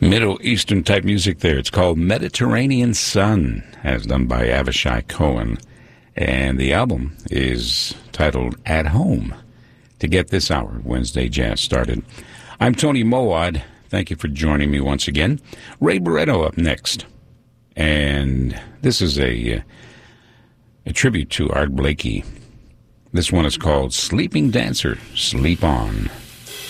Middle Eastern type music there. It's called Mediterranean Sun, as done by Avishai Cohen. And the album is titled At Home. To get this hour, Wednesday Jazz started, I'm Tony Mowad. Thank you for joining me once again. Ray Barretto up next. And this is a tribute to Art Blakey. This one is called Sleeping Dancer, Sleep On.